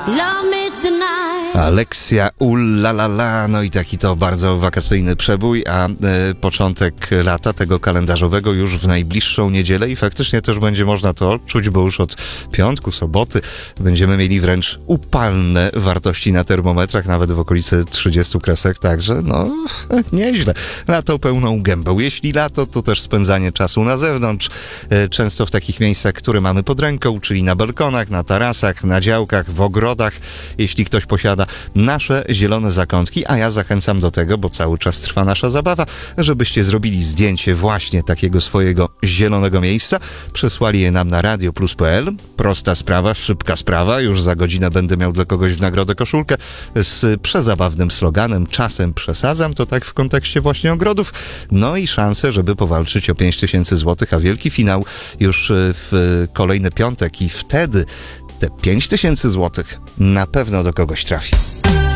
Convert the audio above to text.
Love me tonight. Alexia Ullalala, no i taki to bardzo wakacyjny przebój, a początek lata tego kalendarzowego już w najbliższą niedzielę i faktycznie też będzie można to odczuć, bo już od piątku, soboty będziemy mieli wręcz upalne wartości na termometrach, nawet w okolicy 30 kresek, także no nieźle. Lato pełną gębą. Jeśli lato, to też spędzanie czasu na zewnątrz, często w takich miejscach, które mamy pod ręką, czyli na balkonach, na tarasach, na działkach, w ogrodach, jeśli ktoś posiada nasze zielone zakątki, a ja zachęcam do tego, bo cały czas trwa nasza zabawa, żebyście zrobili zdjęcie właśnie takiego swojego zielonego miejsca, przesłali je nam na radioplus.pl. Prosta sprawa, szybka sprawa, już za godzinę będę miał dla kogoś w nagrodę koszulkę z przezabawnym sloganem "Czasem przesadzam", to tak w kontekście właśnie ogrodów, no i szansę, żeby powalczyć o 5000 zł, a wielki finał już w kolejny piątek i wtedy te 5000 zł na pewno do kogoś trafi.